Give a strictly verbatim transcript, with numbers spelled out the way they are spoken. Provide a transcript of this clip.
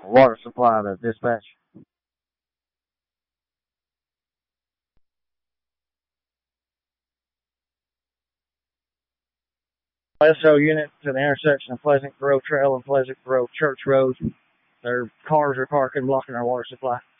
Water supply to dispatch. S O unit to the intersection of Pleasant Grove Trail and Pleasant Grove Church Road. Their cars are parking, blocking our water supply.